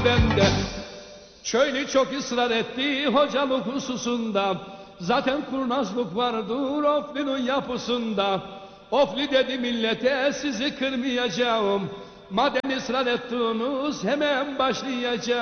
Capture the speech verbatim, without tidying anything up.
bende. Köylü çok ısrar etti hocalık hususunda. Zaten kurnazlık vardır Ofli'nin yapısında. Ofli dedi millete sizi kırmayacağım. Madem ısrar ettiniz hemen başlayacağım.